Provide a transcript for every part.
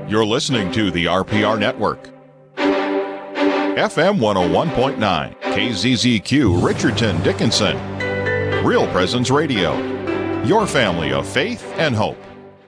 You're listening to the RPR Network. FM 101.9, KZZQ, Richardson, Dickinson. Real Presence Radio. Your family of faith and hope.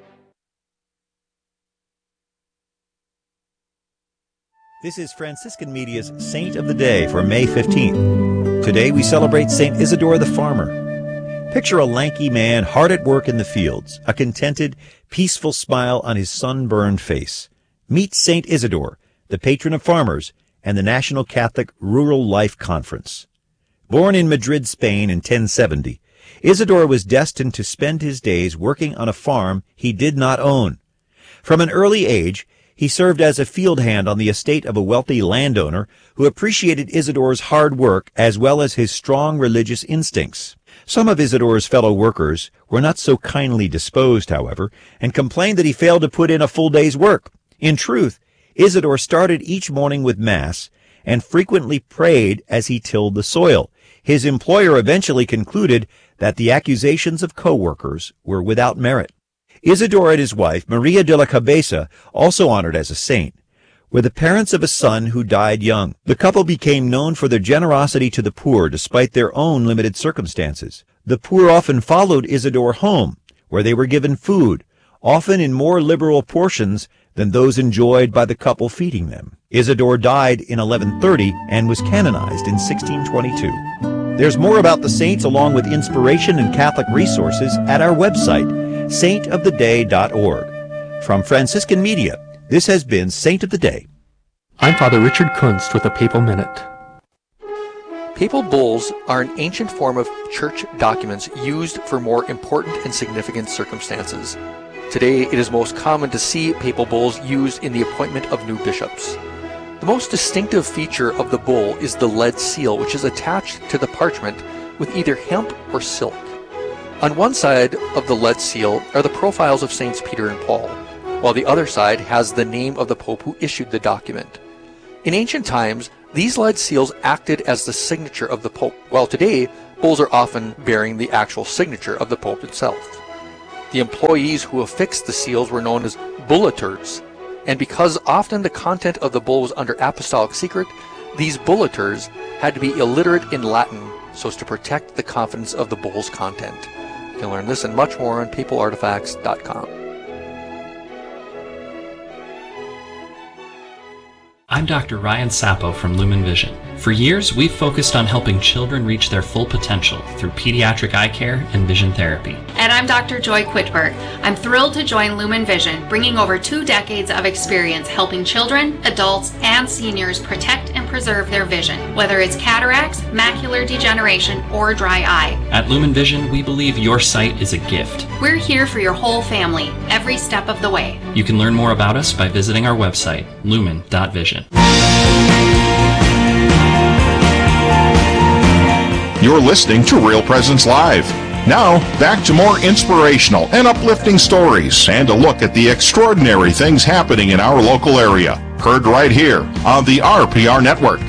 This is Franciscan Media's Saint of the Day for May 15th. Today we celebrate St. Isidore the Farmer. Picture a lanky man hard at work in the fields, a contented, peaceful smile on his sunburned face. Meet St. Isidore, the patron of farmers, and the National Catholic Rural Life Conference. Born in Madrid, Spain in 1070, Isidore was destined to spend his days working on a farm he did not own. From an early age, he served as a field hand on the estate of a wealthy landowner who appreciated Isidore's hard work as well as his strong religious instincts. Some of Isidore's fellow workers were not so kindly disposed, however, and complained that he failed to put in a full day's work. In truth, Isidore started each morning with Mass and frequently prayed as he tilled the soil. His employer eventually concluded that the accusations of co-workers were without merit. Isidore and his wife, Maria de la Cabeza, also honored as a saint, were the parents of a son who died young. The couple became known for their generosity to the poor despite their own limited circumstances. The poor often followed Isidore home, where they were given food, often in more liberal portions than those enjoyed by the couple feeding them. Isidore died in 1130 and was canonized in 1622. There's more about the saints along with inspiration and Catholic resources at our website, saintoftheday.org. From Franciscan Media, this has been Saint of the Day. I'm Father Richard Kunst with a Papal Minute. Papal bulls are an ancient form of church documents used for more important and significant circumstances. Today, it is most common to see papal bulls used in the appointment of new bishops. The most distinctive feature of the bull is the lead seal, which is attached to the parchment with either hemp or silk. On one side of the lead seal are the profiles of Saints Peter and Paul, while the other side has the name of the Pope who issued the document. In ancient times, these lead seals acted as the signature of the Pope, while today, bulls are often bearing the actual signature of the Pope itself. The employees who affixed the seals were known as bulleters, and because often the content of the bull was under apostolic secret, these bulleters had to be illiterate in Latin so as to protect the confidence of the bull's content. You can learn this and much more on papalartifacts.com. I'm Dr. Ryan Sappo from Lumen Vision. For years, we've focused on helping children reach their full potential through pediatric eye care and vision therapy. And I'm Dr. Joy Quitberg. I'm thrilled to join Lumen Vision, bringing over 2 decades of experience helping children, adults, and seniors protect and preserve their vision, whether it's cataracts, macular degeneration, or dry eye. At Lumen Vision, we believe your sight is a gift. We're here for your whole family, every step of the way. You can learn more about us by visiting our website, lumen.vision. You're listening to Real Presence Live. Now, back to more inspirational and uplifting stories and a look at the extraordinary things happening in our local area. Heard right here on the RPR Network.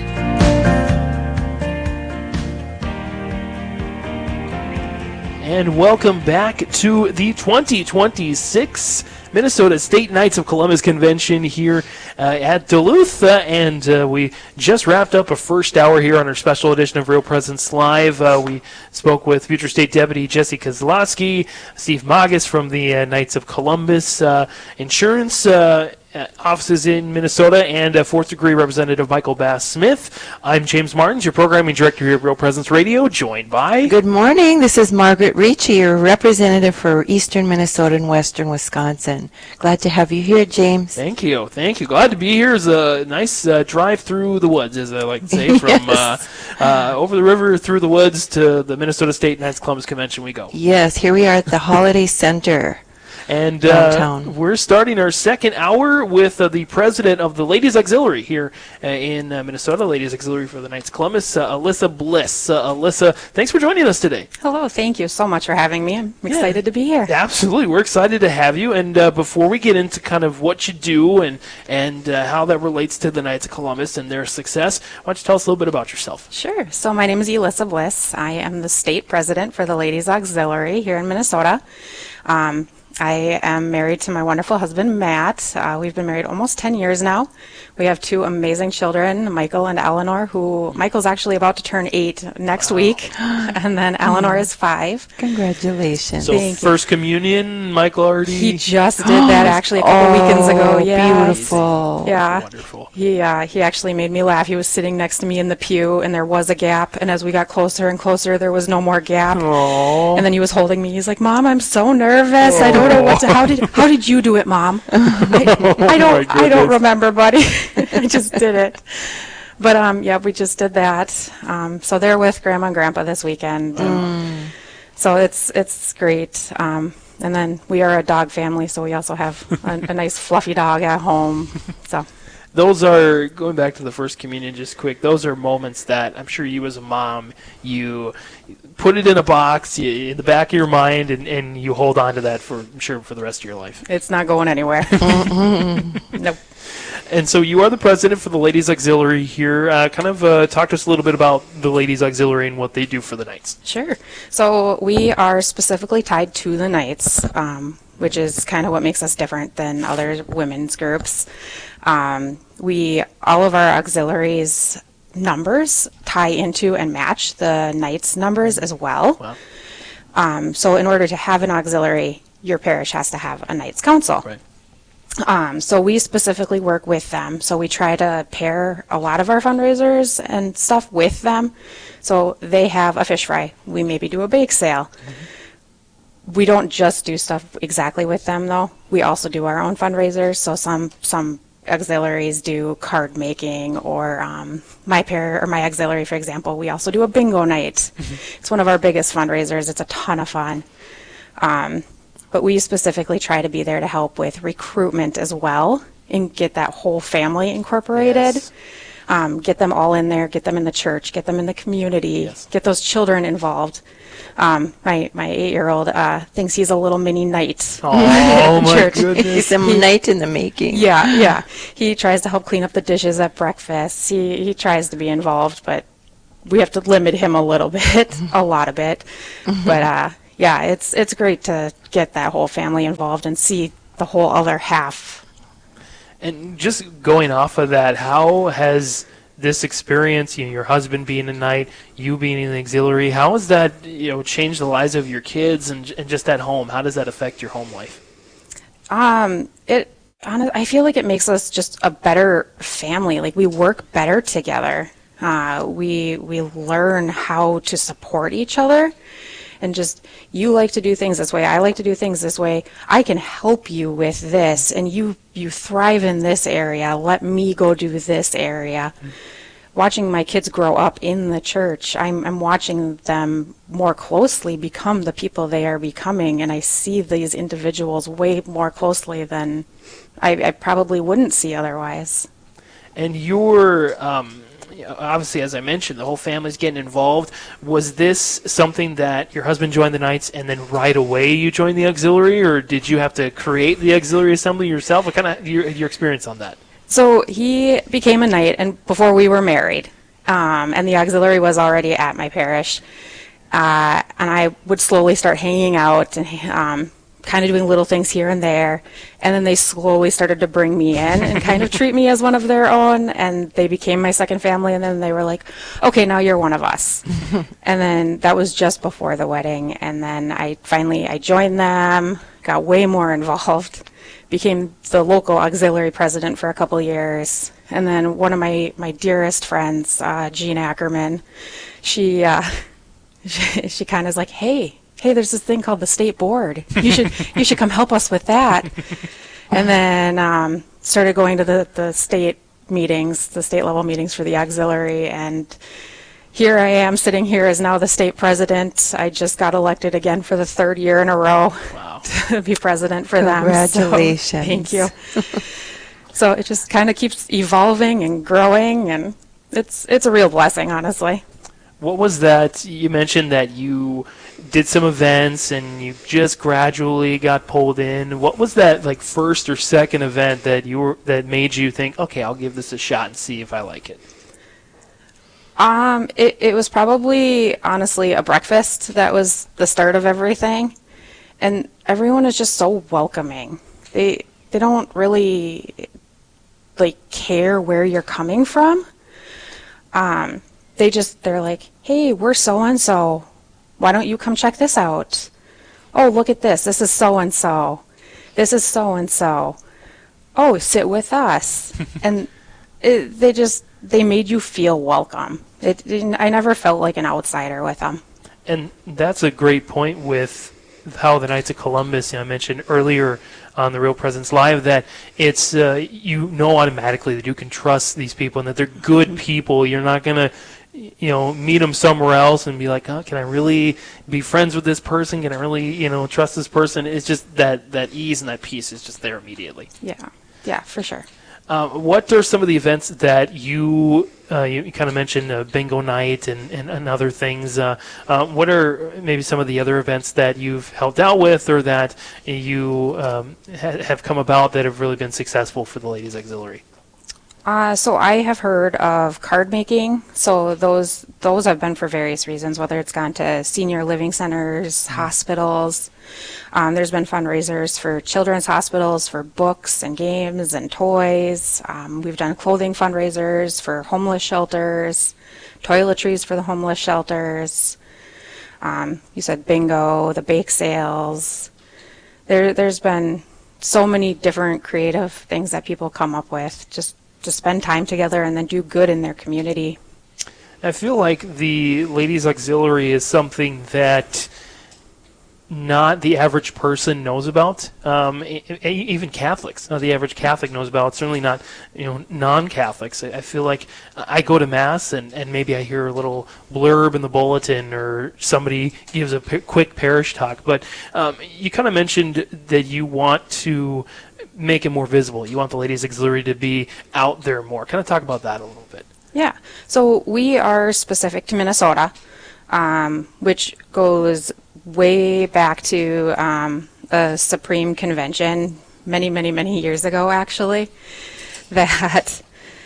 And welcome back to the 2026 Minnesota State Knights of Columbus Convention here at Duluth, and we just wrapped up a first hour here on our special edition of Real Presence Live. We spoke with future State Deputy Jesse Kozlowski, Steve Magas from the Knights of Columbus Insurance offices in Minnesota, and 4th Degree Representative Michael Bass-Smith. I'm James Martins, your programming director here at Real Presence Radio, joined by... Good morning. This is Margaret Ricci, your representative for Eastern Minnesota and Western Wisconsin. Glad to have you here, James. Thank you. Thank you. Glad to be here. It's a nice drive through the woods, as I like to say, from Yes. Over the river, through the woods, to the Minnesota State Knights Columbus Convention we go. Yes, here we are at the Holiday Center. And downtown. We're starting our second hour with the president of the Ladies Auxiliary here in Minnesota, Ladies Auxiliary for the Knights of Columbus, Alyssa Bliss. Alyssa, thanks for joining us today. Hello, thank you so much for having me. I'm excited to be here. Absolutely, we're excited to have you. And before we get into kind of what you do and how that relates to the Knights of Columbus and their success, why don't you tell us a little bit about yourself? Sure. So my name is Alyssa Bliss. I am the state president for the Ladies Auxiliary here in Minnesota. I am married to my wonderful husband, Matt. We've been married almost 10 years now. We have 2 amazing children, Michael and Eleanor, who Michael's actually about to turn 8 next week, and then Eleanor is 5. Congratulations. So first communion, Michael already... He just did that actually a couple weekends ago. Yeah. Beautiful. Yeah. Wonderful. He actually made me laugh. He was sitting next to me in the pew, and there was a gap, and as we got closer and closer, there was no more gap. Aww. And then he was holding me. He's like, "Mom, I'm so nervous. I don't know what to, how did you do it, Mom?" I don't remember, buddy. I just did it. But yeah, we just did that. So they're with Grandma and Grandpa this weekend. So it's great. And then we are a dog family, so we also have a nice fluffy dog at home. So those are, going back to the first communion just quick, those are moments that I'm sure you as a mom, you put it in a box in the back of your mind, and you hold on to that for, I'm sure, for the rest of your life. It's not going anywhere. Nope. And so you are the president for the Ladies Auxiliary here. Talk to us a little bit about the Ladies Auxiliary and what they do for the Knights. Sure. So we are specifically tied to the Knights, which is kind of what makes us different than other women's groups. All of our auxiliaries numbers tie into and match the Knights numbers as well. Wow. So in order to have an auxiliary, your parish has to have a Knights Council. Right. So we specifically work with them. So we try to pair a lot of our fundraisers and stuff with them. So they have a fish fry. We maybe do a bake sale. Mm-hmm. We don't just do stuff exactly with them, though. We also do our own fundraisers. So some auxiliaries do card making, or my auxiliary, for example, we also do a bingo night. Mm-hmm. It's one of our biggest fundraisers. It's a ton of fun. But we specifically try to be there to help with recruitment as well and get that whole family incorporated. Yes. Get them all in there, get them in the church, get them in the community, yes. Get those children involved. My 8-year-old thinks he's a little mini knight. Oh, my church. goodness. He's a knight in the making. Yeah. He tries to help clean up the dishes at breakfast. He tries to be involved, but we have to limit him a little bit, a lot of it. But yeah, it's great to get that whole family involved and see the whole other half. And just going off of that, how has this experience, your husband being a knight, you being in the auxiliary, how has that changed the lives of your kids and just at home? How does that affect your home life? I feel like it makes us just a better family. Like, we work better together. We learn how to support each other. And just, you like to do things this way, I like to do things this way, I can help you with this, and you thrive in this area, let me go do this area. Mm-hmm. Watching my kids grow up in the church, I'm watching them more closely become the people they are becoming, and I see these individuals way more closely than I probably wouldn't see otherwise. And your obviously, as I mentioned, the whole family's getting involved. Was this something that your husband joined the Knights and then right away you joined the auxiliary, or did you have to create the auxiliary assembly yourself? What kind of your experience on that? So he became a knight, and before we were married, and the auxiliary was already at my parish, and I would slowly start hanging out and kind of doing little things here and there, and then they slowly started to bring me in and kind of treat me as one of their own, and they became my second family, and then they were like, okay, now you're one of us. And then that was just before the wedding, and then I joined them, got way more involved, became the local auxiliary president for a couple years, and then one of my dearest friends, Jean Ackerman, she kind of is like, hey, there's this thing called the state board. You should come help us with that. And then started going to the state meetings, the state level meetings for the auxiliary. And here I am sitting here as now the state president. I just got elected again for the 3rd year in a row. Wow. To be president for them. Congratulations. So, thank you. So it just kind of keeps evolving and growing, and it's a real blessing, honestly. What was that? You mentioned that you did some events and you just gradually got pulled in. What was that first or second event that made you think, okay, I'll give this a shot and see if I like it? It was probably honestly a breakfast that was the start of everything. And everyone is just so welcoming. They don't really care where you're coming from. They're like, hey, we're so and so. Why don't you come check this out? Oh, look at this. This is so and so. This is so and so. Oh, sit with us. And they made you feel welcome. I never felt like an outsider with them. And that's a great point with how the Knights of Columbus, I mentioned earlier on the Real Presence Live, that it's, automatically that you can trust these people and that they're good people. You're not going to, meet them somewhere else and be like, oh, can I really be friends with this person? Can I really, trust this person? It's just that ease and that peace is just there immediately. Yeah, for sure. What are some of the events that you kind of mentioned, bingo night and other things? What are maybe some of the other events that you've helped out with or that you have come about that have really been successful for the Ladies Auxiliary? So I have heard of card making. So those have been for various reasons, whether it's gone to senior living centers, hospitals. There's been fundraisers for children's hospitals for books and games and toys. We've done clothing fundraisers for homeless shelters, toiletries for the homeless shelters. You said bingo, the bake sales. There's been so many different creative things that people come up with just to spend time together and then do good in their community. I feel like the Ladies Auxiliary is something that not the average person knows about. Even Catholics, not the average Catholic knows about. Certainly not, non-Catholics. I feel like I go to Mass and maybe I hear a little blurb in the bulletin or somebody gives a quick parish talk. But you kind of mentioned that you want to make it more visible. You want the Ladies Auxiliary to be out there more. Kind of talk about that a little bit. Yeah. So we are specific to Minnesota, which goes way back to a Supreme Convention many, many, many years ago, actually, that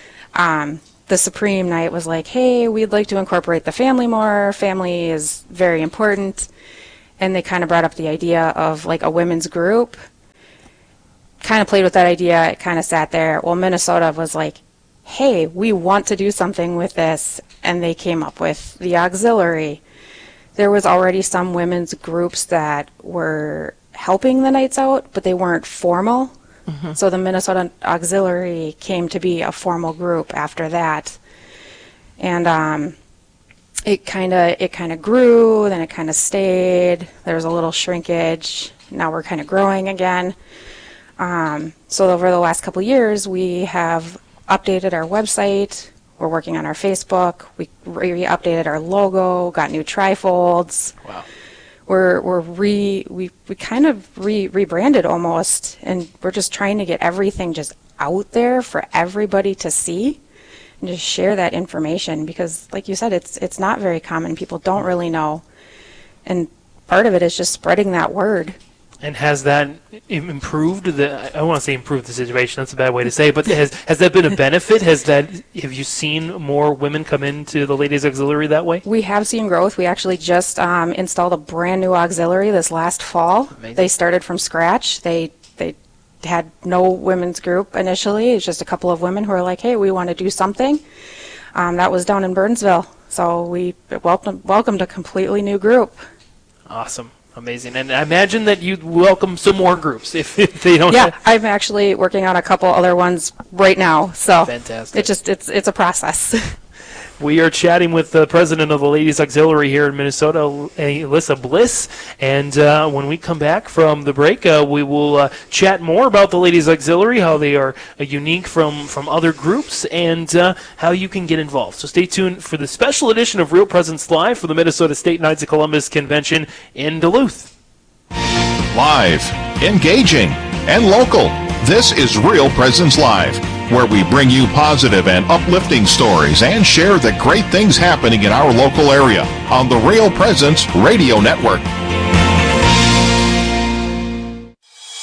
the Supreme Night was like, hey, we'd like to incorporate the family more. Family is very important. And they kind of brought up the idea of like a women's group. Kind of played with that idea. It kind of sat there. Well, Minnesota was like, hey, we want to do something with this. And they came up with the auxiliary. There was already some women's groups that were helping the nights out, but they weren't formal. Mm-hmm. So the Minnesota Auxiliary came to be a formal group after that. And it kind of grew, then it kind of stayed. There was a little shrinkage. Now we're kind of growing again. So over the last couple of years, we have updated our website. We're working on our Facebook. We updated our logo, got new trifolds. Wow. We kind of rebranded almost, and we're just trying to get everything just out there for everybody to see and just share that information because, like you said, it's not very common. People don't really know, and part of it is just spreading that word. And has that improved I don't want to say improved the situation, that's a bad way to say, but has that been a benefit? Have you seen more women come into the Ladies Auxiliary that way? We have seen growth. We actually just installed a brand new auxiliary this last fall. Amazing. They started from scratch. They had no women's group initially. It's just a couple of women who were like, hey, we want to do something. That was down in Burnsville. So we welcomed a completely new group. Awesome. Amazing. And I imagine that you'd welcome some more groups if they don't. Yeah, I'm actually working on a couple other ones right now. So fantastic. It's a process. We are chatting with the president of the Ladies Auxiliary here in Minnesota, Alyssa Bliss. And when we come back from the break, we will chat more about the Ladies Auxiliary, how they are unique from other groups, and how you can get involved. So stay tuned for the special edition of Real Presence Live for the Minnesota State Knights of Columbus Convention in Duluth. Live, engaging, and local. This is Real Presence Live, where we bring you positive and uplifting stories and share the great things happening in our local area on the Real Presence Radio Network.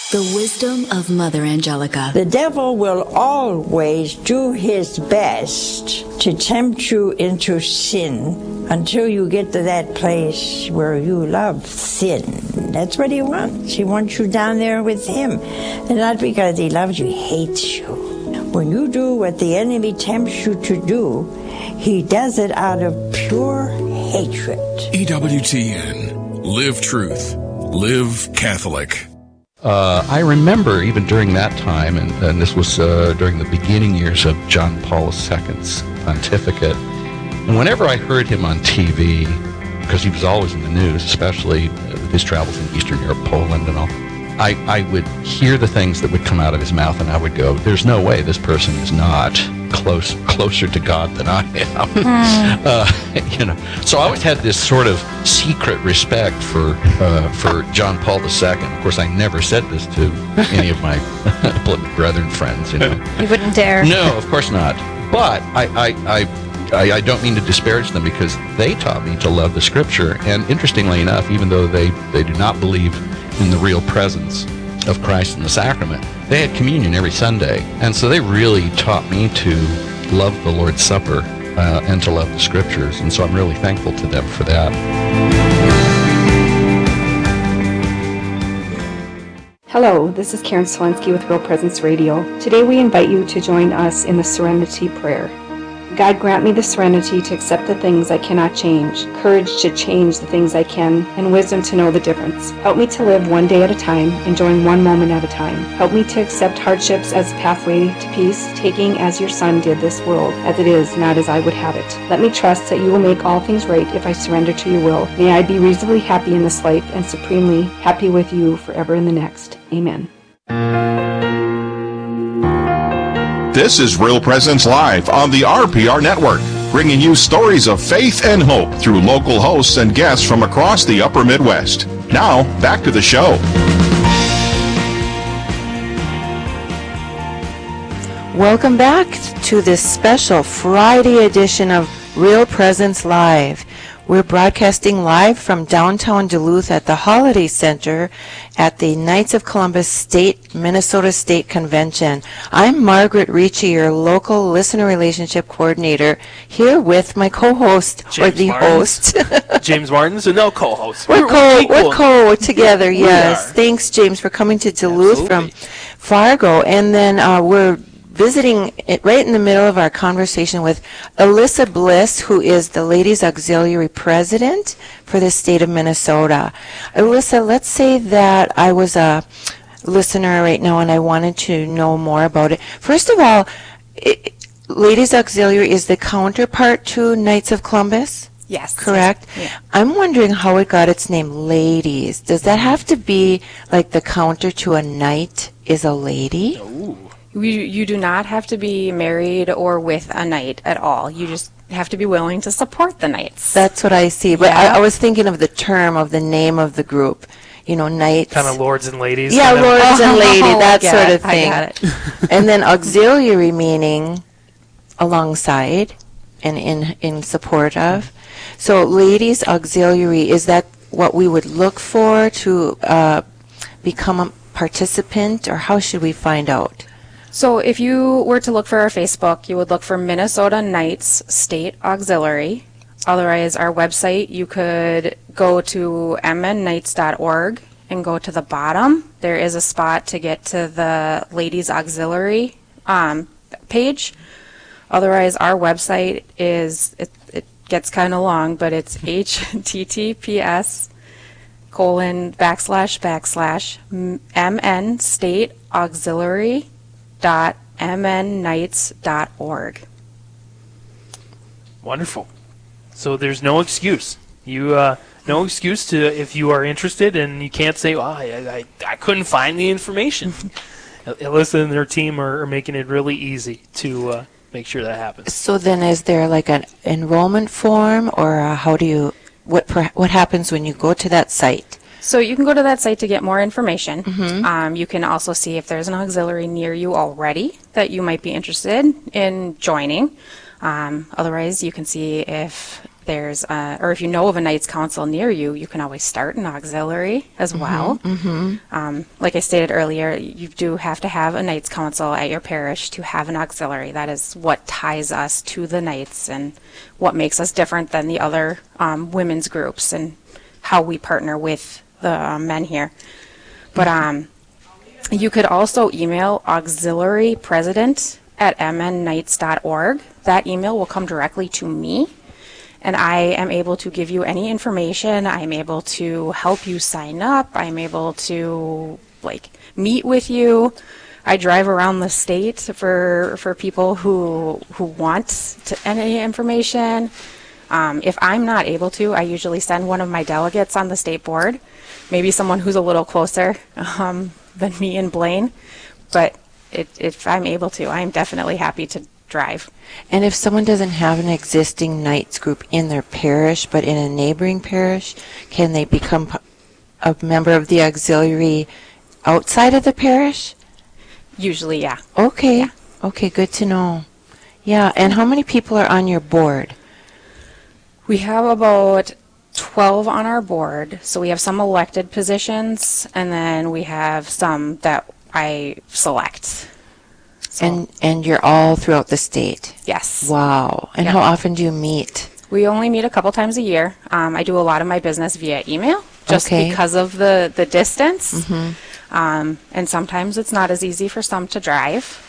The wisdom of Mother Angelica. The devil will always do his best to tempt you into sin until you get to that place where you love sin. That's what he wants. He wants you down there with him. And not because he loves you, he hates you. When you do what the enemy tempts you to do, he does it out of pure hatred. EWTN. Live truth. Live Catholic. I remember even during that time, and this was during the beginning years of John Paul II's pontificate, and whenever I heard him on TV, because he was always in the news, especially with his travels in Eastern Europe, Poland and all, I would hear the things that would come out of his mouth, and I would go, there's no way this person is not closer to God than I am. So I always had this sort of secret respect for John Paul II. Of course, I never said this to any of my brethren friends. You wouldn't dare. No, of course not. But I don't mean to disparage them, because they taught me to love the Scripture. And interestingly enough, even though they do not believe in the real presence of Christ in the sacrament, they had communion every Sunday. And so they really taught me to love the Lord's Supper and to love the Scriptures. And so I'm really thankful to them for that. Hello, this is Karen Swensky with Real Presence Radio. Today we invite you to join us in the Serenity Prayer. God, grant me the serenity to accept the things I cannot change, courage to change the things I can, and wisdom to know the difference. Help me to live one day at a time, enjoying one moment at a time. Help me to accept hardships as a pathway to peace, taking as your Son did this world, as it is, not as I would have it. Let me trust that you will make all things right if I surrender to your will. May I be reasonably happy in this life and supremely happy with you forever in the next. Amen. This is Real Presence Live on the RPR Network, bringing you stories of faith and hope through local hosts and guests from across the upper Midwest. Now, back to the show. Welcome back to this special Friday edition of Real Presence Live. We're broadcasting live from downtown Duluth at the Holiday Center at the Knights of Columbus Minnesota State Convention. I'm Margaret Ricci, your local listener relationship coordinator, here with my co-host, or the host. James Martin, so no co-host. We're co together, yes. Thanks, James, for coming to Duluth from Fargo. And then we're visiting it right in the middle of our conversation with Alyssa Bliss, who is the Ladies Auxiliary President for the state of Minnesota. Alyssa, let's say that I was a listener right now and I wanted to know more about it. First of all, Ladies Auxiliary is the counterpart to Knights of Columbus? Yes. Correct? Yeah. I'm wondering how it got its name, Ladies. Does that have to be like the counter to a knight is a lady? Ooh. You do not have to be married or with a knight at all. You just have to be willing to support the knights. That's what I see. But I was thinking of the term of the name of the group. You know, knights. Kind of lords and ladies. Yeah, lords and lady, that sort of thing. I got it. And then auxiliary meaning alongside and in support of. So ladies auxiliary, is that what we would look for to become a participant, or how should we find out? So if you were to look for our Facebook, you would look for Minnesota Knights State Auxiliary. Otherwise, our website, you could go to mnknights.org and go to the bottom. There is a spot to get to the Ladies Auxiliary page. Otherwise, our website is, it gets kind of long, but it's https://mnstateauxiliary.mnknights.org. Wonderful. So there's no excuse. You no excuse to, if you are interested, and you can't say, "Well, I couldn't find the information." Alyssa and their team are making it really easy to make sure that happens. So then, is there like an enrollment form, or how do you? What happens when you go to that site? So you can go to that site to get more information. Mm-hmm. You can also see if there's an auxiliary near you already that you might be interested in joining. Otherwise, you can see if there's, or if you know of a Knights Council near you, you can always start an auxiliary as well. Like I stated earlier, you do have to have a Knights Council at your parish to have an auxiliary. That is what ties us to the Knights and what makes us different than the other women's groups and how we partner with the men here. But you could also email auxiliarypresident@mnknights.org. That email will come directly to me, and I am able to give you any information. I'm able to help you sign up. I'm able to meet with you. I drive around the state for people who want any information. If I'm not able to, I usually send one of my delegates on the state board, maybe someone who's a little closer than me and Blaine. But if I'm able to, I'm definitely happy to drive. And if someone doesn't have an existing Knights group in their parish, but in a neighboring parish, can they become a member of the auxiliary outside of the parish? Usually, yeah. Okay. Yeah. Okay, good to know. Yeah, and how many people are on your board? We have about 12 on our board. So we have some elected positions, and then we have some that I select. So, and you're all throughout the state? Yes. Wow. And how often do you meet? We only meet a couple times a year. I do a lot of my business via email, just because of the distance. And sometimes it's not as easy for some to drive.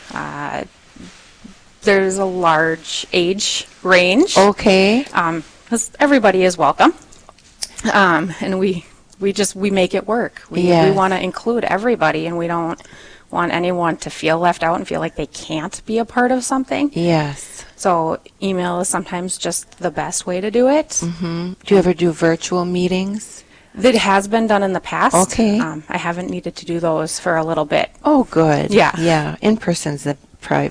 There's a large age range. Okay. Because everybody is welcome. And we make it work. We want to include everybody, and we don't want anyone to feel left out and feel like they can't be a part of something. Yes. So email is sometimes just the best way to do it. Do you ever do virtual meetings? That has been done in the past. Okay. I haven't needed to do those for a little bit. Oh, good. Yeah. Yeah. In person's the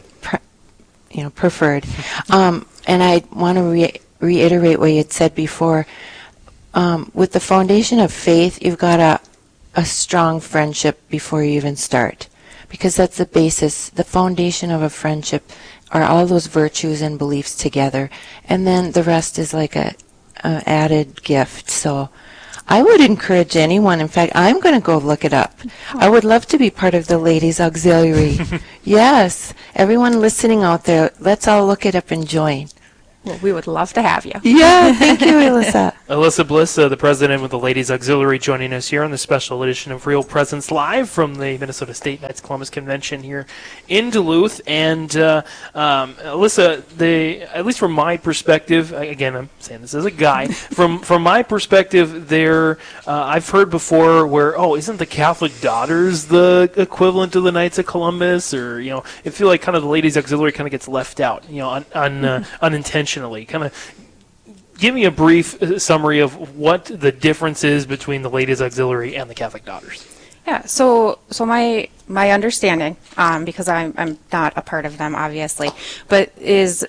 preferred. And I want to reiterate what you had said before. With the foundation of faith, you've got a strong friendship before you even start, because that's the basis, the foundation of a friendship are all those virtues and beliefs together, and then the rest is like a added gift. So I would encourage anyone, in fact, I'm going to go look it up. I would love to be part of the Ladies Auxiliary. Yes, everyone listening out there, let's all look it up and join. Well, we would love to have you. Yeah, thank you, Alyssa. Alyssa Bliss, the president of the Ladies Auxiliary, joining us here on the special edition of Real Presence Live from the Minnesota State Knights Columbus Convention here in Duluth. And Alyssa, at least from my perspective, again, I'm saying this as a guy, from my perspective, I've heard before where, isn't the Catholic Daughters the equivalent of the Knights of Columbus? Or, I feel like kind of the Ladies Auxiliary kind of gets left out, unintentionally. Kind of give me a brief summary of what the difference is between the Ladies Auxiliary and the Catholic Daughters. Yeah, so my understanding, because I'm not a part of them, obviously, but is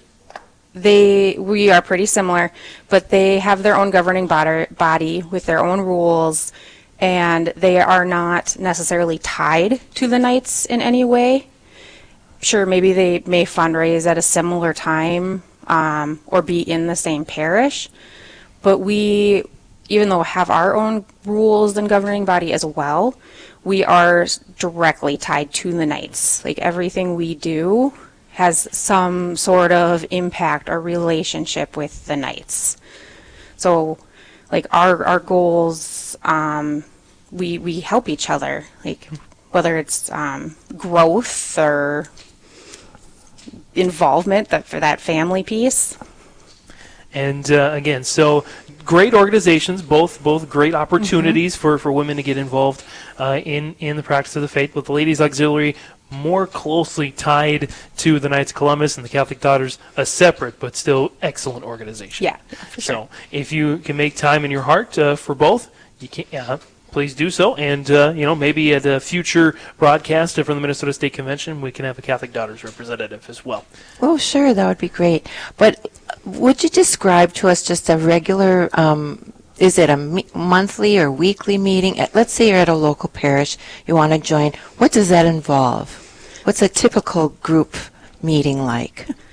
we are pretty similar, but they have their own governing body with their own rules, and they are not necessarily tied to the Knights in any way. Sure, maybe they may fundraise at a similar time, or be in the same parish, but we, even though we have our own rules and governing body as well, we are directly tied to the Knights. Like, everything we do has some sort of impact or relationship with the Knights. So, like, our goals, we help each other, like, whether it's growth or involvement for that family piece. And again, so great organizations, both great opportunities for women to get involved in the practice of the faith. But the Ladies Auxiliary more closely tied to the Knights of Columbus, and the Catholic Daughters a separate but still excellent organization. Yeah, for sure. So if you can make time in your heart for both, you can. Please do so, and maybe at a future broadcast from the Minnesota State Convention, we can have a Catholic Daughters representative as well. Oh, sure, that would be great. But would you describe to us just a regular, is it a monthly or weekly meeting? Let's say you're at a local parish, you want to join. What does that involve? What's a typical group meeting like?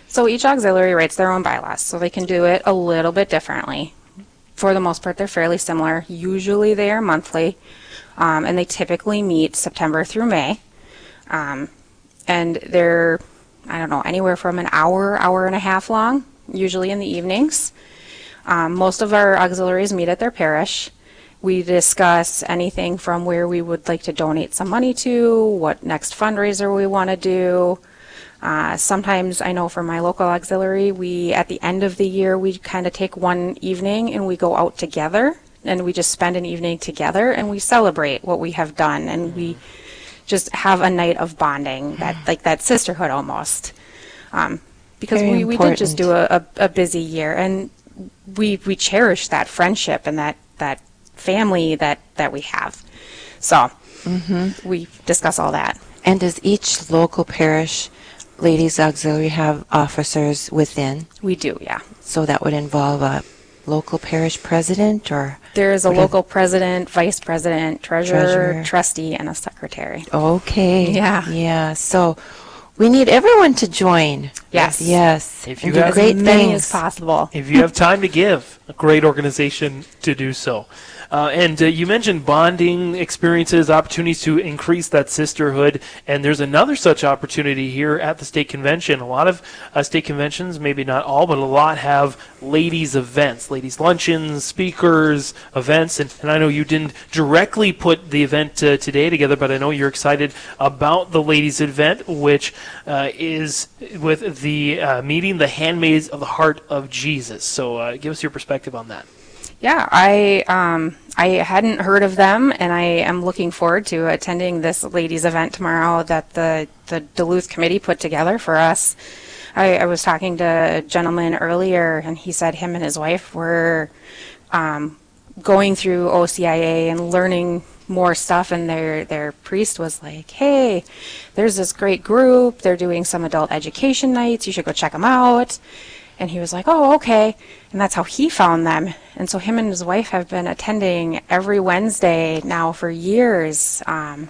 So each auxiliary writes their own bylaws, so they can do it a little bit differently. For the most part, they're fairly similar. Usually they are monthly, and they typically meet September through May. And they're, I don't know, anywhere from an hour, hour and a half long, usually in the evenings. Most of our auxiliaries meet at their parish. We discuss anything from where we would like to donate some money to, what next fundraiser we want to do. Sometimes I know for my local auxiliary, we, at the end of the year, we kind of take one evening and we go out together and we just spend an evening together and we celebrate what we have done and we just have a night of bonding, that sisterhood almost. Because we did just do a busy year and we cherish that friendship and that family that we have. So we discuss all that. And does each local parish ladies auxiliary have officers within? We do, yeah. So that would involve a local parish president, or? There is a local president, vice president, treasurer, trustee, and a secretary. Okay. Yeah. Yeah. So we need everyone to join. Yes. Yes. If you do have great as many things as possible. If you have time to give, a great organization to do so. And you mentioned bonding experiences, opportunities to increase that sisterhood, and there's another such opportunity here at the state convention. A lot of state conventions, maybe not all, but a lot have ladies events, ladies luncheons, speakers, events, and I know you didn't directly put the event today together, but I know you're excited about the ladies event, which is with the meeting the Handmaids of the Heart of Jesus. So give us your perspective on that. Yeah, I hadn't heard of them, and I am looking forward to attending this ladies event tomorrow that the Duluth committee put together for us. I was talking to a gentleman earlier, and he said him and his wife were going through OCIA and learning more stuff, and their priest was like, hey, there's this great group, they're doing some adult education nights, you should go check them out. And he was like, oh, okay. And that's how he found them. And so him and his wife have been attending every Wednesday now for years,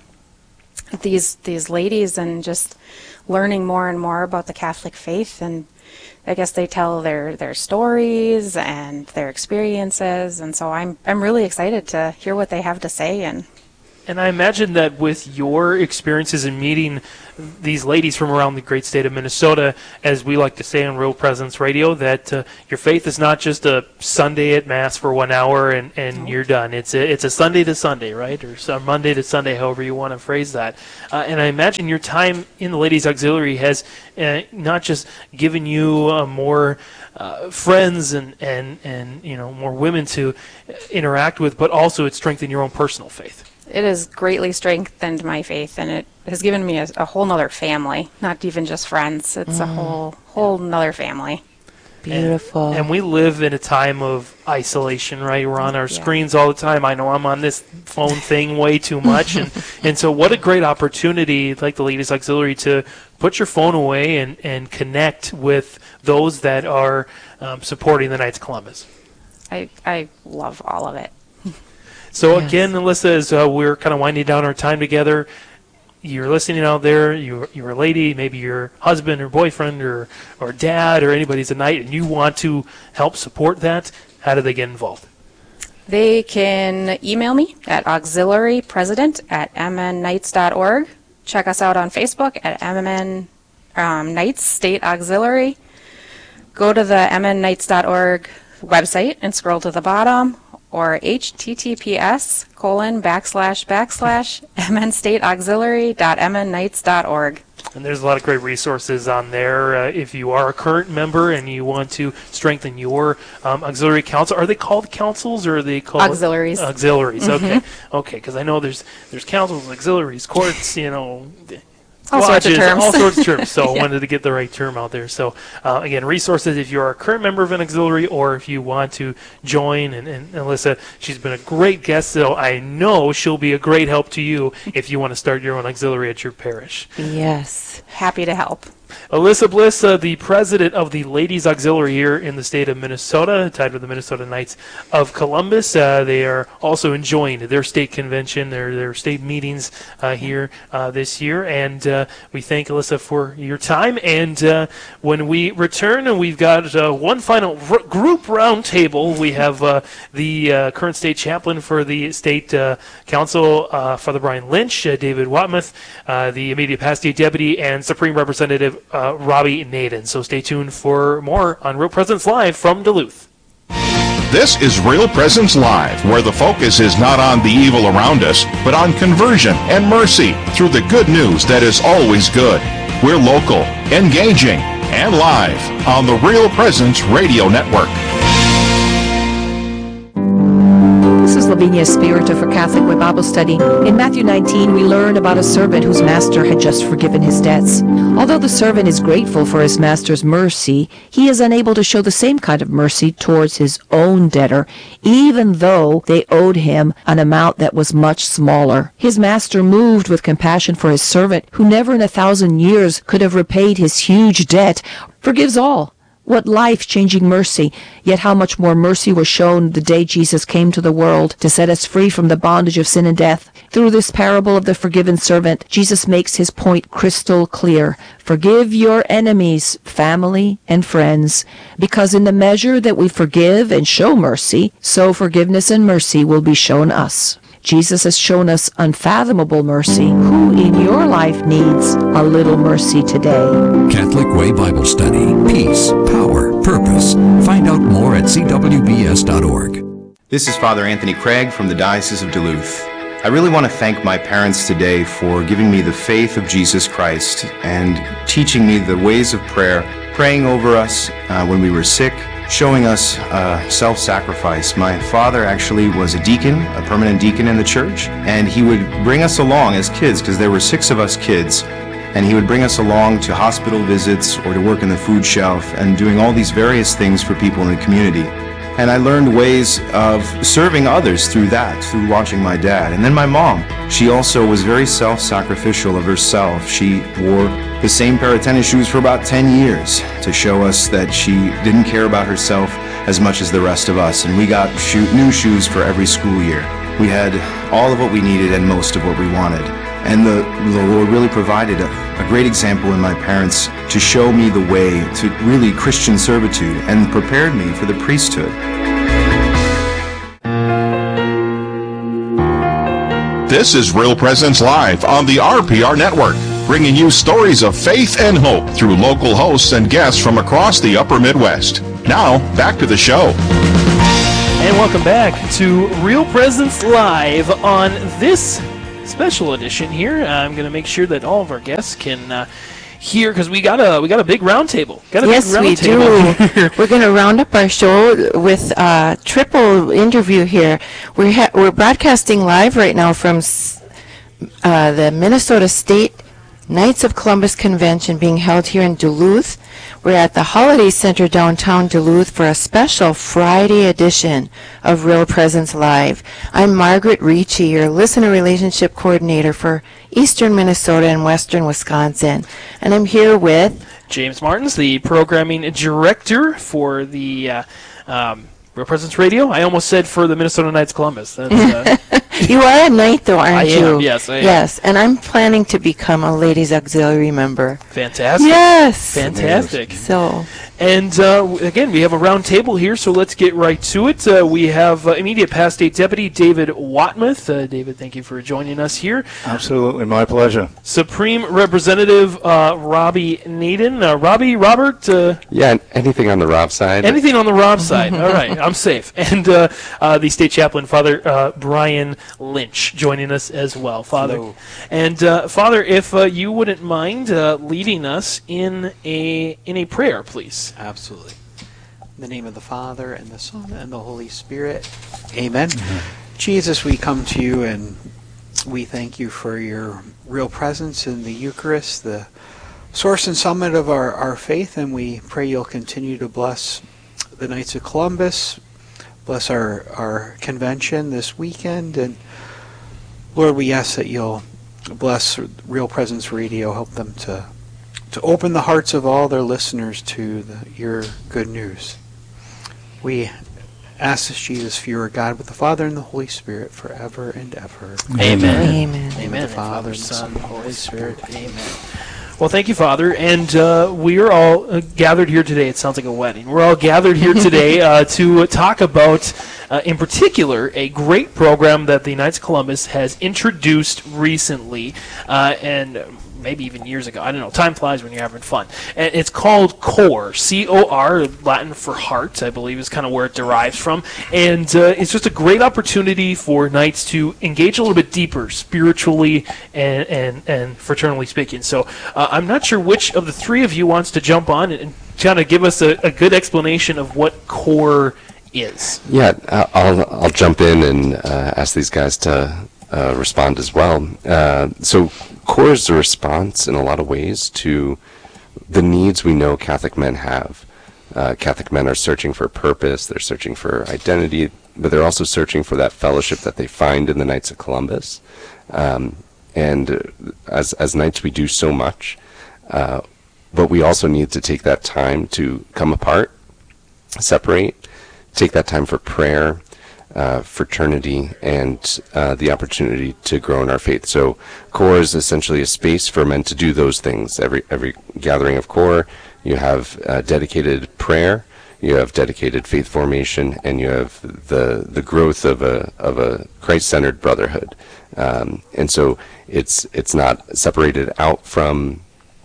these ladies, and just learning more and more about the Catholic faith. And I guess they tell their stories and their experiences. And so I'm really excited to hear what they have to say. And I imagine that with your experiences in meeting these ladies from around the great state of Minnesota, as we like to say on Real Presence Radio, that your faith is not just a Sunday at Mass for 1 hour and you're done. It's a Sunday to Sunday, right? Or some Monday to Sunday, however you want to phrase that. And I imagine your time in the Ladies Auxiliary has not just given you more friends and more women to interact with, but also it's strengthened your own personal faith. It has greatly strengthened my faith, and it has given me a whole nother family, not even just friends. It's a whole nother family. Beautiful. And we live in a time of isolation, right? We're on our screens all the time. I know I'm on this phone thing way too much. And so what a great opportunity, like the Ladies Auxiliary, to put your phone away and connect with those that are supporting the Knights of Columbus. I love all of it. So again, Alyssa, as we're kind of winding down our time together, you're listening out there, you're a lady, maybe your husband or boyfriend or dad or anybody's a knight, and you want to help support that, how do they get involved? They can email me at auxiliarypresident@mnknights.org. Check us out on Facebook at MN Knights State Auxiliary. Go to the mnknights.org website and scroll to the bottom, or https://mnstateauxiliary.mnknights.org. And there's a lot of great resources on there. If you are a current member and you want to strengthen your auxiliary council, are they called councils or are they called auxiliaries? Auxiliaries, okay. Okay, because I know there's councils, auxiliaries, courts, all sorts of terms. All sorts of terms. So I wanted to get the right term out there. So again, resources if you're a current member of an auxiliary or if you want to join. And Alyssa, she's been a great guest, so I know she'll be a great help to you if you want to start your own auxiliary at your parish. Yes. Happy to help. Alyssa Bliss, the president of the Ladies Auxiliary here in the state of Minnesota, tied with the Minnesota Knights of Columbus. They are also enjoying their state convention, their state meetings here this year. And we thank Alyssa for your time. And when we return, we've got one final group roundtable. We have the current state chaplain for the state council, Father Brian Lynch, David Watmuth, the immediate past state deputy, and Supreme Representative Robbie Naden. So stay tuned for more on Real Presence Live from Duluth. This is Real Presence Live, where the focus is not on the evil around us, but on conversion and mercy through the good news that is always good. We're local, engaging, and live on the Real Presence Radio Network. This is Lavinia Spirito for Catholic Way Bible Study. In Matthew 19, we learn about a servant whose master had just forgiven his debts. Although the servant is grateful for his master's mercy, he is unable to show the same kind of mercy towards his own debtor, even though they owed him an amount that was much smaller. His master, moved with compassion for his servant, who never in 1,000 years could have repaid his huge debt, forgives all. What life-changing mercy, yet how much more mercy was shown the day Jesus came to the world to set us free from the bondage of sin and death. Through this parable of the forgiven servant, Jesus makes his point crystal clear. Forgive your enemies, family and friends, because in the measure that we forgive and show mercy, so forgiveness and mercy will be shown us. Jesus has shown us unfathomable mercy. Who in your life needs a little mercy today? Catholic Way Bible Study. Peace, power, purpose. Find out more at cwbs.org. This is Father Anthony Craig from the Diocese of Duluth. I really want to thank my parents today for giving me the faith of Jesus Christ and teaching me the ways of prayer, praying over us when we were sick, showing us self-sacrifice. My father actually was a deacon, a permanent deacon in the church, and he would bring us along as kids, because there were 6 of us kids, and he would bring us along to hospital visits or to work in the food shelf and doing all these various things for people in the community. And I learned ways of serving others through that, through watching my dad. And then my mom, she also was very self-sacrificial of herself. She wore the same pair of tennis shoes for about 10 years to show us that she didn't care about herself as much as the rest of us. And we got new shoes for every school year. We had all of what we needed and most of what we wanted. And the Lord really provided a great example in my parents to show me the way to really Christian servitude and prepared me for the priesthood. This is Real Presence Live on the RPR Network, bringing you stories of faith and hope through local hosts and guests from across the upper Midwest. Now, back to the show. And welcome back to Real Presence Live on this special edition here. I'm going to make sure that all of our guests can hear, because we got a big round table. Yes, we do. We're going to round up our show with a triple interview here. We're broadcasting live right now from the Minnesota State Knights of Columbus Convention being held here in Duluth. We're at the Holiday Center downtown Duluth for a special Friday edition of Real Presence Live. I'm Margaret Ricci, your listener relationship coordinator for Eastern Minnesota and Western Wisconsin. And I'm here with James Martins, the programming director for the Real Presence Radio. I almost said for the Minnesota Knights Columbus. That's, you are a Knight, though, aren't you? I am, yes, I am. Yes, and I'm planning to become a Ladies Auxiliary member. Fantastic. Yes. Fantastic. So, and again, we have a round table here, so let's get right to it. We have immediate past state deputy David Watmuth. David, thank you for joining us here. Absolutely, my pleasure. Supreme Representative Robbie Naden. Robert? Yeah, anything on the Rob side. Anything on the Rob side. All right, I'm safe. And the state chaplain, Father Brian Lynch, joining us as well. Father. Hello. And Father, if you wouldn't mind leading us in a prayer, please. Absolutely. In the name of the Father, and the Son, and the Holy Spirit. Amen. Jesus, we come to you and we thank you for your real presence in the Eucharist, the source and summit of our faith, and we pray you'll continue to bless the Knights of Columbus, bless our convention this weekend, and Lord, we ask that you'll bless Real Presence Radio, help them to to open the hearts of all their listeners to your good news. We ask this, Jesus, for you are God with the Father and the Holy Spirit forever and ever. Amen. Amen. Amen. The Father, the Son, and the Holy Spirit. Amen. Well, thank you, Father. And we are all gathered here today. It sounds like a wedding. We're all gathered here today to talk about, in particular, a great program that the Knights of Columbus has introduced recently, and maybe even years ago. I don't know. Time flies when you're having fun. And it's called CORE, C-O-R, Latin for heart, I believe is kind of where it derives from. And it's just a great opportunity for Knights to engage a little bit deeper spiritually and fraternally speaking. So I'm not sure which of the three of you wants to jump on and kind of give us a good explanation of what CORE is. Yeah, I'll jump in and ask these guys to respond as well. So CORE is a response in a lot of ways to the needs we know Catholic men have. Catholic men are searching for purpose, they're searching for identity, but they're also searching for that fellowship that they find in the Knights of Columbus. And as Knights we do so much, but we also need to take that time to come apart, separate, take that time for prayer, fraternity, and the opportunity to grow in our faith. So CORE is essentially a space for men to do those things. Every gathering of CORE, you have dedicated prayer, you have dedicated faith formation, and you have the growth of a Christ-centered brotherhood. And so it's not separated out from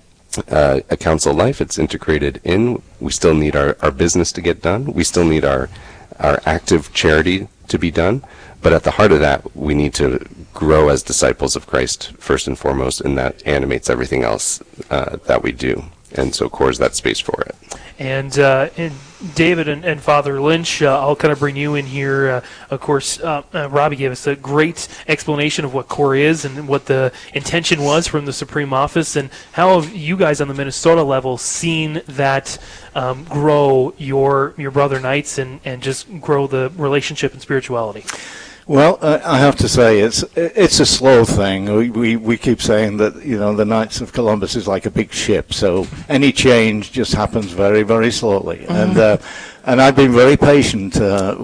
a council life. It's integrated in. We still need our business to get done. We still need our active charity to be done, but at the heart of that, we need to grow as disciples of Christ first and foremost, and that animates everything else that we do. And so CORE is that space for it. And David and Father Lynch, I'll kind of bring you in here. Of course, Robbie gave us a great explanation of what CORE is and what the intention was from the Supreme Office, and how have you guys on the Minnesota level seen that grow your brother Knights and just grow the relationship and spirituality? Well, I have to say it's a slow thing. We keep saying that, you know, the Knights of Columbus is like a big ship, so any change just happens very, very slowly. Mm-hmm. And I've been very patient.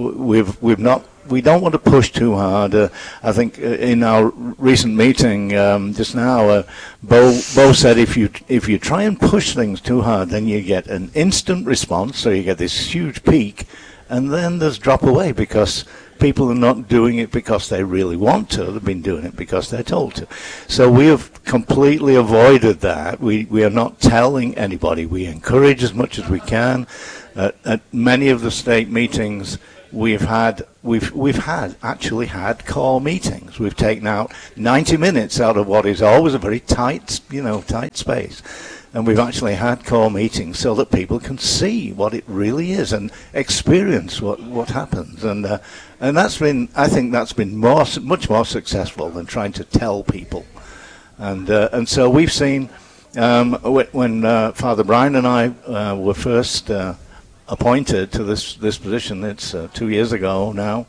We don't want to push too hard. I think in our recent meeting just now, Bo said if you try and push things too hard, then you get an instant response, so you get this huge peak, and then there's drop away because people are not doing it because they really want to. They've been doing it because they're told to. So we have completely avoided that. We are not telling anybody. We encourage as much as we can. At many of the state meetings, we've actually had call meetings. We've taken out 90 minutes out of what is always a very tight space. And we've actually had call meetings so that people can see what it really is and experience what happens. And that's been, I think that's been much more successful than trying to tell people. And so we've seen when Father Brian and I were first appointed to this position, it's 2 years ago now,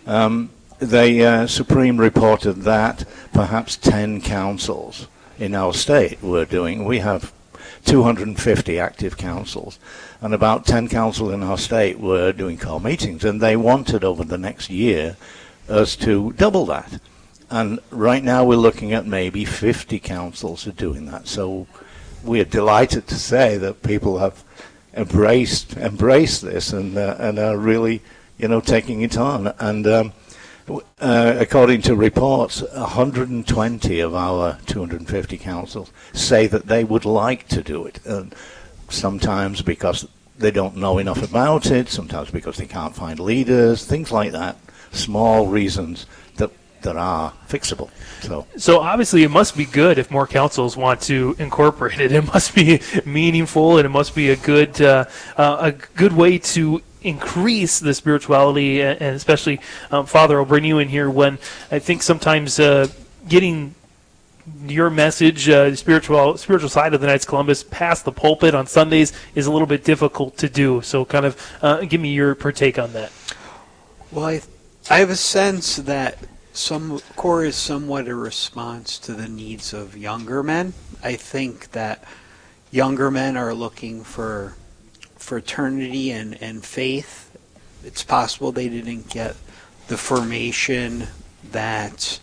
the Supreme reported that perhaps 10 councils in our state were doing. We have 250 active councils, and about 10 councils in our state were doing call meetings, and they wanted over the next year us to double that. And right now we're looking at maybe 50 councils are doing that. So we're delighted to say that people have embraced this and are really, taking it on. And according to reports, 120 of our 250 councils say that they would like to do it. Sometimes because they don't know enough about it, sometimes because they can't find leaders, things like that. Small reasons that are fixable. So obviously it must be good if more councils want to incorporate it. It must be meaningful, and it must be a good way to increase the spirituality, and especially, Father, I'll bring you in here when I think sometimes getting your message, the spiritual side of the Knights of Columbus past the pulpit on Sundays is a little bit difficult to do. So kind of give me your take on that. Well, I have a sense that CORE is somewhat a response to the needs of younger men. I think that younger men are looking for fraternity and faith. It's possible they didn't get the formation that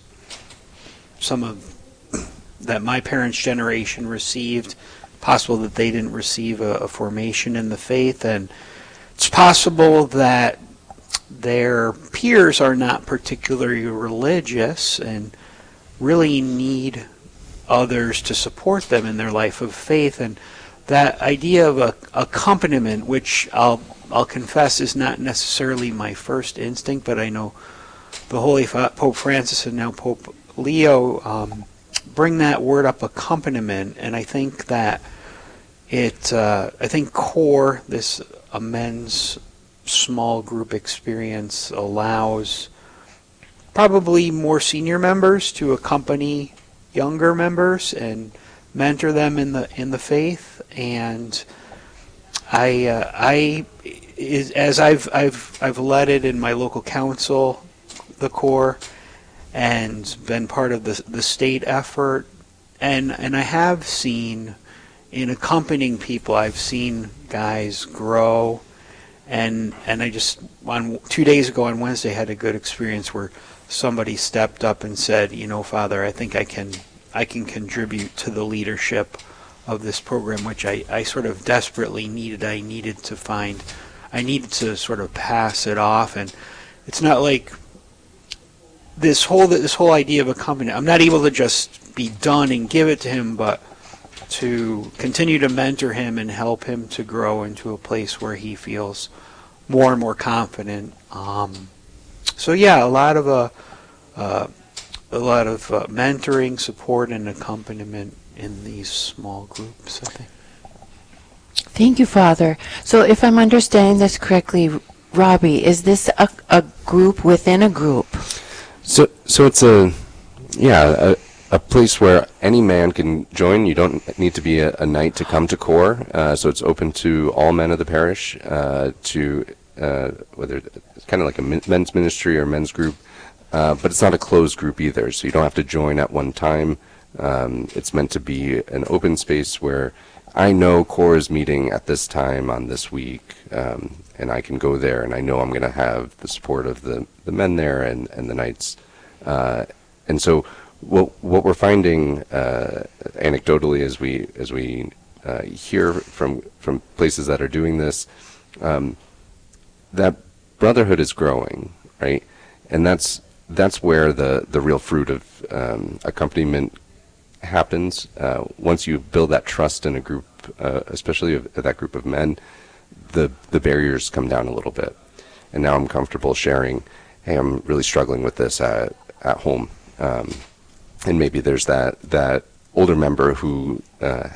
that my parents' generation received. Possible that they didn't receive a formation in the faith, and it's possible that their peers are not particularly religious and really need others to support them in their life of faith. And that idea of accompaniment, which I'll confess is not necessarily my first instinct, but I know the Holy Pope Francis and now Pope Leo bring that word up, accompaniment, and I think that I think CORE, this a men's small group experience, allows probably more senior members to accompany younger members and mentor them in the faith. And as I've led it in my local council, the CORE, and been part of the state effort, and I have seen in accompanying people, I've seen guys grow, and I just 2 days ago on Wednesday had a good experience where somebody stepped up and said, Father, I think I can contribute to the leadership of this program, which I sort of desperately needed. I needed to sort of pass it off, and it's not like this whole idea of accompaniment. I'm not able to just be done and give it to him, but to continue to mentor him and help him to grow into a place where he feels more and more confident. So yeah, a lot of mentoring, support, and accompaniment in these small groups, I think. Thank you, Father. So if I'm understanding this correctly, Robbie, is this a group within a group? So it's a place where any man can join. You don't need to be a knight to come to CORE. So it's open to all men of the parish, to whether it's kind of like a men's ministry or men's group, but it's not a closed group either. So you don't have to join at one time. It's meant to be an open space where I know CORE is meeting at this time on this week, and I can go there, and I know I'm going to have the support of the men there and the knights. And so what we're finding anecdotally as we hear from places that are doing this, that brotherhood is growing, right? And that's where the real fruit of accompaniment happens. Once you build that trust in a group, especially that group of men, the barriers come down a little bit. And now I'm comfortable sharing, hey, I'm really struggling with this at home. And maybe there's that older member who